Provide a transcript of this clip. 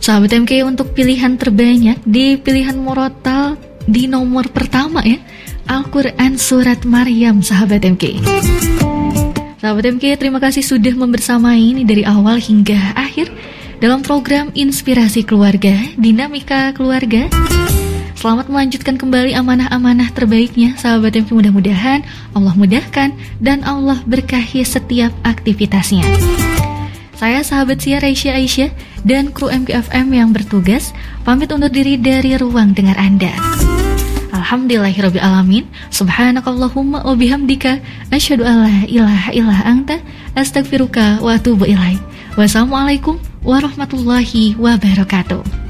Sahabat MK, untuk pilihan terbanyak di pilihan murotal di nomor pertama ya, Al-Quran Surat Maryam, sahabat MK. Sahabat MK, terima kasih sudah membersamai ini dari awal hingga akhir dalam program Inspirasi Keluarga, Dinamika Keluarga. Selamat melanjutkan kembali amanah-amanah terbaiknya, sahabat MK. Mudah-mudahan Allah mudahkan dan Allah berkahi setiap aktivitasnya. Saya sahabat Sia Raisya Aisyah dan kru MKFM yang bertugas pamit undur diri dari ruang dengar Anda. Alhamdulillahirabbil alamin. Subhanakallahumma wa bihamdika asyhadu an la ilaha illa anta astaghfiruka wa atubu ilaik. Wassalamualaikum warahmatullahi wabarakatuh.